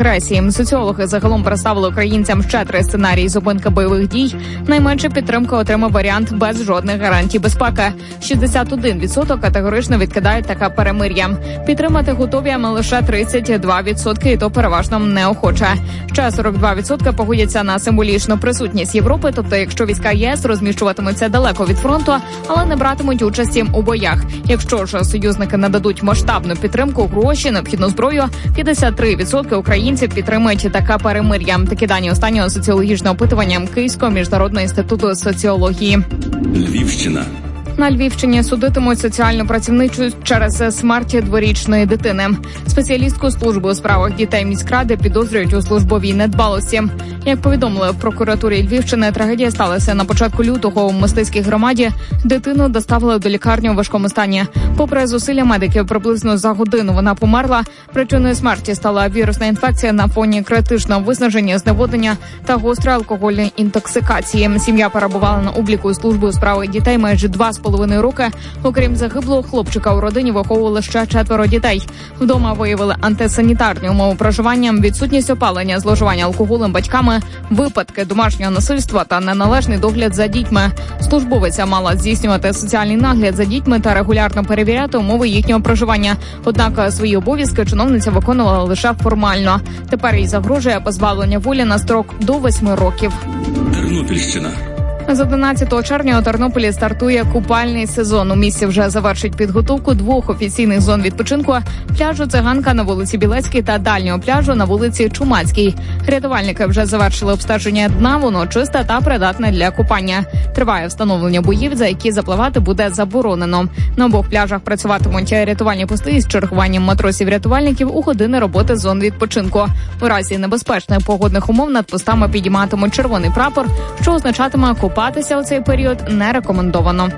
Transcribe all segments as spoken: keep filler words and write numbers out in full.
агресії. Соціологи загалом представили українцям ще три сценарії зупинки бойових дій. Найменше підтримка отримав варіант без жодних гарантій безпеки. шістдесят один відсоток категорично відкидають таке перемир'я. Підтримати готові, а лише тридцять два відсотки, і то переважно неохоче. Ще сорок два відсотки погодяться на символічну присутність Європи, тобто якщо війська ЄС розміщуватимуться далеко від фронту, але не братимуть участі у боях. Якщо ж союзники нададуть масштабну підтримку, гроші, необхідну зброю, п'ятдесят три відсотки українців підтримують таке перемир'я. Такі дані останнього соціологічного опитування Київського міжнародного інституту соціології. Львівщина. На Львівщині судитимуть соціальну працівницю через смерть дворічної дитини. Спеціалістку служби у справах дітей міськради підозрюють у службовій недбалості. Як повідомили в прокуратурі Львівщини, трагедія сталася на початку лютого у Мостицькій громаді. Дитину доставили до лікарні у важкому стані. Попри зусилля медиків, приблизно за годину вона померла. Причиною смерті стала вірусна інфекція на фоні критичного виснаження, зневоднення та гострої алкогольної інтоксикації. Сім'я перебувала на обліку служби у справах дітей майже два з половиною роки. Окрім загиблого хлопчика, у родині виховували ще четверо дітей. Вдома виявили антисанітарні умови проживання, відсутність опалення, зловживання алкоголем батьками, випадки домашнього насильства та неналежний догляд за дітьми. Службовиця мала здійснювати соціальний нагляд за дітьми та регулярно перевіряти умови їхнього проживання. Однак свої обов'язки чиновниця виконувала лише формально. Тепер їй загрожує позбавлення волі на строк до восьми років. Тернопільщина. З одинадцятого червня у Тернополі стартує купальний сезон. У місті вже завершить підготовку двох офіційних зон відпочинку – пляжу Циганка на вулиці Білецькій та дальнього пляжу на вулиці Чумацькій. Рятувальники вже завершили обстеження дна, воно чисте та придатне для купання. Триває встановлення буїв, за які запливати буде заборонено. На обох пляжах працюватимуть рятувальні пости із чергуванням матросів-рятувальників у години роботи зон відпочинку. У разі небезпечних погодних умов над постами підійматимуть червоний прапор, що означатиме купатися у цей період не рекомендовано.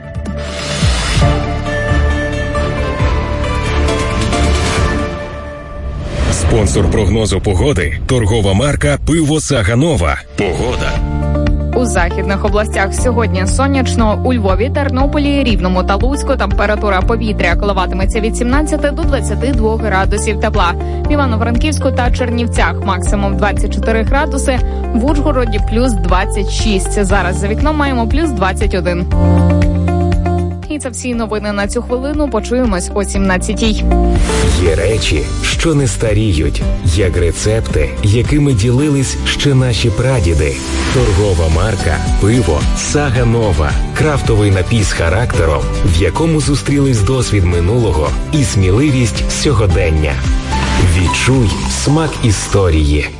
Спонсор прогнозу погоди – торгова марка «Пиво Сага Нова». Погода. У західних областях сьогодні сонячно. У Львові, Тернополі, Рівному та Луцьку температура повітря коливатиметься від сімнадцяти до двадцяти двох градусів тепла. В Івано-Франківську та Чернівцях максимум двадцять чотири градуси, в Ужгороді плюс двадцять шість. Зараз за вікном маємо плюс двадцять один. І це всі новини на цю хвилину. Почуємось о сімнадцятій. Є речі, що не старіють, як рецепти, якими ділились ще наші прадіди. Торгова марка «Пиво Сага Нова». Крафтовий напій з характером, в якому зустрілись досвід минулого і сміливість сьогодення. Відчуй смак історії.